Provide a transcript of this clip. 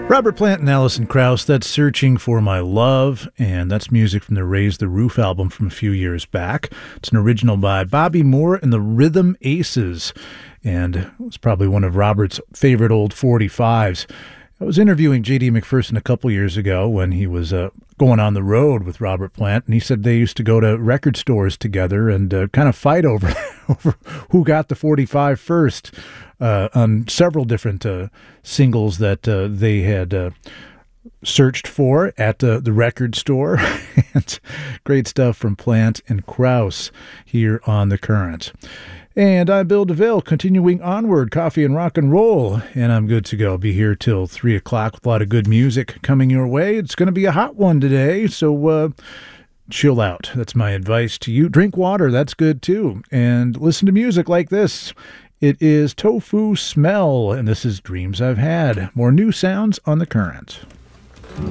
Robert Plant and Alison Krauss, that's Searching for My Love, and that's music from the Raise the Roof album from a few years back. It's an original by Bobby Moore and the Rhythm Aces, and it was probably one of Robert's favorite old 45s. I was interviewing J.D. McPherson a couple years ago when he was going on the road with Robert Plant, and he said they used to go to record stores together and kind of fight over who got the 45 first on several different singles that they had searched for at the record store. And great stuff from Plant and Krauss here on The Current. And I'm Bill DeVille, continuing onward, coffee and rock and roll, and I'm good to go. I'll be here till 3 o'clock with a lot of good music coming your way. It's going to be a hot one today, so chill out. That's my advice to you. Drink water, that's good too. And listen to music like this. It is Tofu Smell, and this is Dreams I've Had. More new sounds on The Current.